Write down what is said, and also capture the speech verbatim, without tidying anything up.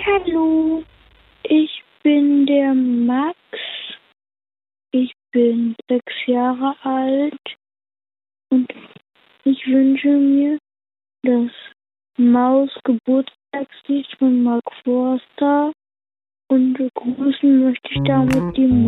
Hallo, ich bin der Max. Ich bin sechs Jahre alt und ich wünsche mir das Maus Geburtstagslied von Mark Forster und grüßen möchte ich damit die